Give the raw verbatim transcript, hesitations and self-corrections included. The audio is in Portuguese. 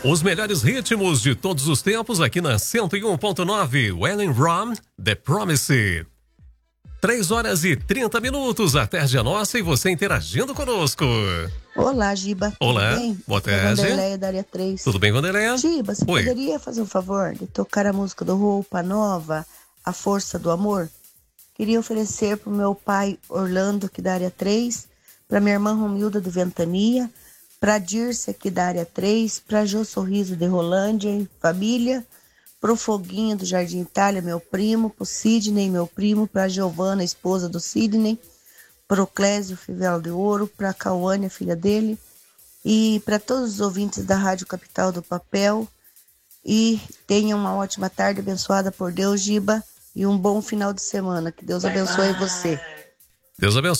Os melhores ritmos de todos os tempos aqui na cento e um ponto nove, Wellen Rom, The Promise. três horas e trinta minutos, a tarde é nossa e você interagindo conosco. Olá, Giba. Olá, tudo bem? boa tarde. Vanderleia da área três. Tudo bem, Vanderleia? Giba, você Oi. poderia fazer um favor de tocar a música do Roupa Nova, A Força do Amor? Queria oferecer pro meu pai Orlando, aqui da área três, pra minha irmã Romilda do Ventania, pra Dirce, aqui da área três, pra Jô Sorriso de Rolândia e família, pro Foguinho do Jardim Itália, meu primo, pro Sidney, meu primo, pra Giovana, esposa do Sidney, pro Clésio Fivela de Ouro, pra Cauane, a filha dele, e para todos os ouvintes da Rádio Capital do Papel. E tenham uma ótima tarde, abençoada por Deus, Giba, e um bom final de semana. Que Deus abençoe você. Deus abençoe.